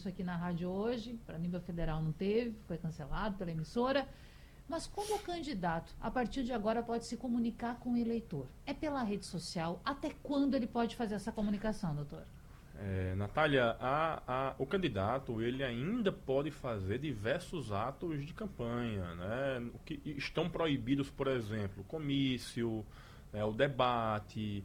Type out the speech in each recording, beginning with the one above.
isso aqui na rádio hoje, para nível federal não teve, foi cancelado pela emissora. Mas como o candidato, a partir de agora, pode se comunicar com o eleitor? É pela rede social? Até quando ele pode fazer essa comunicação, doutor? Natália, o candidato ele ainda pode fazer diversos atos de campanha, né? O que estão proibidos, por exemplo, o comício, o debate,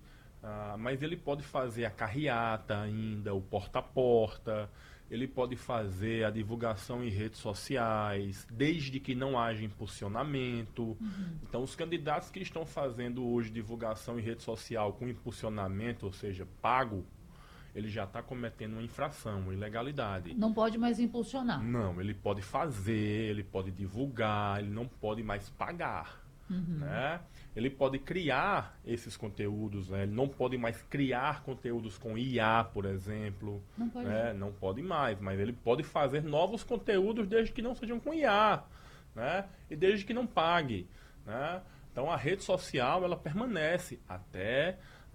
mas ele pode fazer a carreata ainda, o porta a porta, ele pode fazer a divulgação em redes sociais, desde que não haja impulsionamento. Então, os candidatos que estão fazendo hoje divulgação em rede social com impulsionamento, ou seja, pago, ele já está cometendo uma infração, uma ilegalidade. Não pode mais impulsionar. Não, ele pode fazer, ele pode divulgar, ele não pode mais pagar. Né? Ele pode criar esses conteúdos, né? Ele não pode mais criar conteúdos com IA, por exemplo. Não pode. Né? Não pode mais, mas ele pode fazer novos conteúdos desde que não sejam com IA, né? E desde que não pague. Né? Então a rede social ela permanece até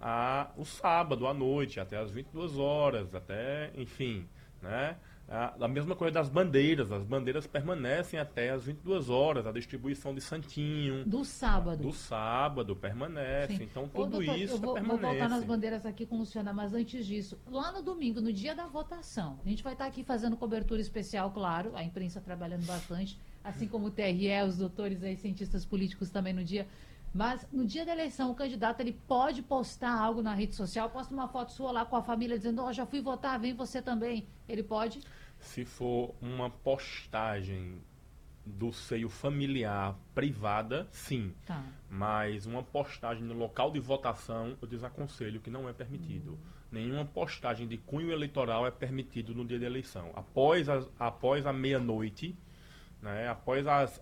o sábado à noite, até as 22 horas, até, enfim, né? A mesma coisa das bandeiras, as bandeiras permanecem até as 22 horas, a distribuição de santinho. Do sábado. Do sábado permanece, Sim. Então tudo doutor, isso vou permanece. voltar nas bandeiras aqui com Luciana, mas antes disso, lá no domingo, no dia da votação, a gente vai estar aqui fazendo cobertura especial, claro, a imprensa trabalhando bastante, assim como o TRE, os doutores aí, cientistas políticos também no dia. Mas no dia da eleição, o candidato ele pode postar algo na rede social, posta uma foto sua lá com a família dizendo, já fui votar, vem você também. Ele pode? Se for uma postagem do seio familiar privada, sim. Tá. Mas uma postagem no local de votação, eu desaconselho que não é permitido. Nenhuma postagem de cunho eleitoral é permitido no dia da eleição. Após a meia-noite, né, após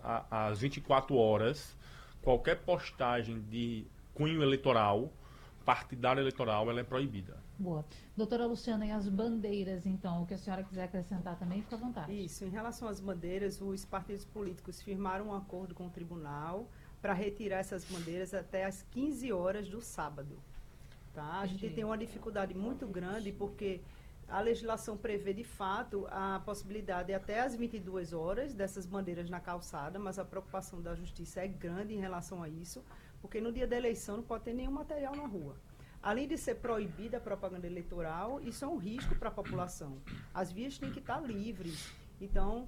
as 24 horas, qualquer postagem de cunho eleitoral, partidário eleitoral, ela é proibida. Boa. Doutora Luciana, e as bandeiras, então, o que a senhora quiser acrescentar também, fica à vontade. Isso, em relação às bandeiras, os partidos políticos firmaram um acordo com o tribunal para retirar essas bandeiras até às 15 horas do sábado. Tá? A gente tem uma dificuldade muito grande porque a legislação prevê, de fato, a possibilidade até às 22 horas dessas bandeiras na calçada, mas a preocupação da justiça é grande em relação a isso, porque no dia da eleição não pode ter nenhum material na rua. Além de ser proibida a propaganda eleitoral, isso é um risco para a população. As vias têm que estar livres. Então,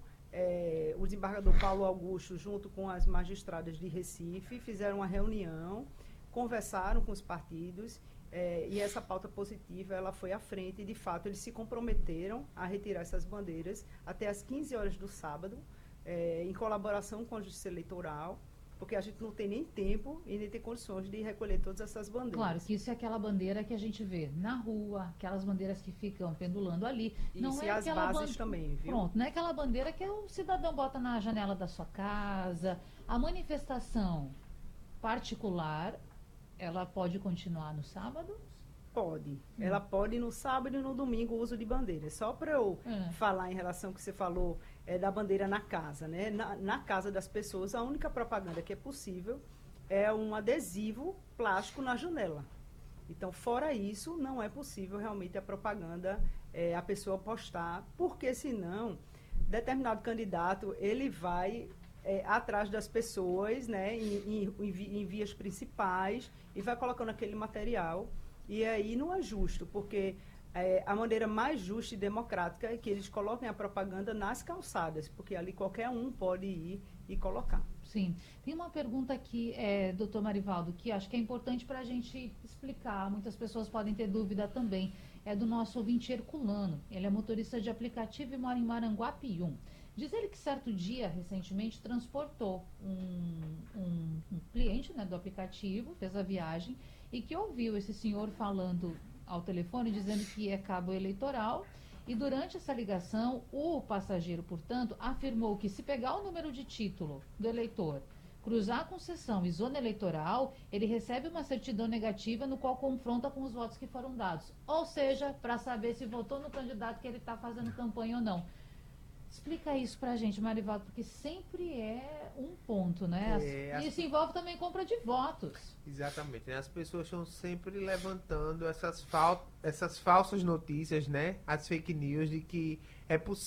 o desembargador Paulo Augusto, junto com as magistradas de Recife, fizeram uma reunião, conversaram com os partidos, e essa pauta positiva ela foi à frente. E, de fato, eles se comprometeram a retirar essas bandeiras até às 15 horas do sábado, em colaboração com a Justiça Eleitoral, porque a gente não tem nem tempo e nem tem condições de recolher todas essas bandeiras. Claro, que isso é aquela bandeira que a gente vê na rua, aquelas bandeiras que ficam pendulando ali. Isso, não e é as aquela bases também, viu? Pronto, não é aquela bandeira que o cidadão bota na janela da sua casa. A manifestação particular, ela pode continuar no sábado? Pode. Ela pode no sábado e no domingo o uso de bandeiras. Só para eu falar em relação ao que você falou da bandeira na casa, né? Na casa das pessoas, a única propaganda que é possível é um adesivo plástico na janela. Então, fora isso, não é possível realmente a propaganda, a pessoa postar, porque senão, determinado candidato, ele vai atrás das pessoas, né, em vias principais, e vai colocando aquele material. E aí não é justo, porque a maneira mais justa e democrática é que eles coloquem a propaganda nas calçadas, porque ali qualquer um pode ir e colocar. Sim. Tem uma pergunta aqui, doutor Marivaldo, que acho que é importante para a gente explicar. Muitas pessoas podem ter dúvida também. É do nosso ouvinte Herculano. Ele é motorista de aplicativo e mora em Maranguapium. Diz ele que certo dia, recentemente, transportou um cliente, né, do aplicativo, fez a viagem, e que ouviu esse senhor falando ao telefone, dizendo que é cabo eleitoral, e durante essa ligação, o passageiro, portanto, afirmou que se pegar o número de título do eleitor, cruzar a concessão e zona eleitoral, ele recebe uma certidão negativa no qual confronta com os votos que foram dados. Ou seja, para saber se votou no candidato que ele está fazendo campanha ou não. Explica isso pra gente, Marivaldo, porque sempre é um ponto, né? E isso envolve também compra de votos. Exatamente, né? As pessoas estão sempre levantando essas falsas notícias, né? As fake news de que é possível